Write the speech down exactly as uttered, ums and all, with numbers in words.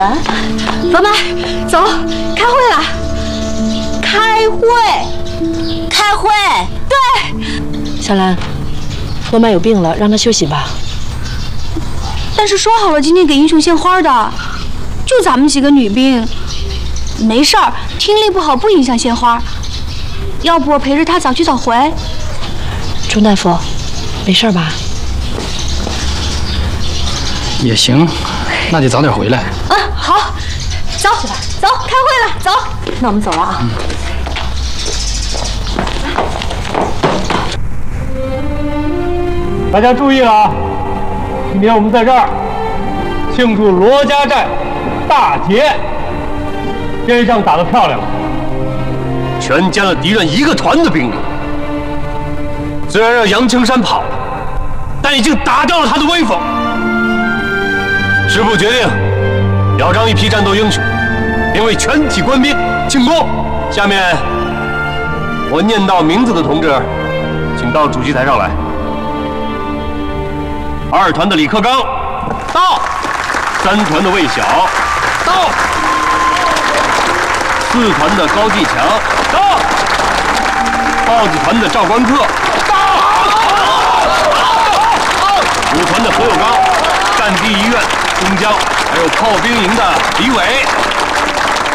啊，老板，走，开会了。开会， 开会。 对。 小兰，罗曼有病了，让他休息吧。 但是说好了今天给英雄献花的，就咱们几个女兵。没事儿，听力不好不影响献花。要不我陪着他早去早回。 钟大夫，没事吧？ 也行，那就早点回来。 嗯，好，走走，开会了，走。 那我们走了啊。嗯。 大家注意了啊！今天我们在这儿庆祝罗家寨大捷，这一仗打得漂亮， 全歼了敌人一个团的兵力。虽然让杨青山跑了，但已经打掉了他的威风。师部决定表彰一批战斗英雄，并为全体官兵庆功。下面我念到名字的同志，请到主席台上来。二团的李克刚到，三团的魏晓到，四团的高继强到，豹子团的赵观克到，五团的何有刚，战地医院钟江，还有炮兵营的李伟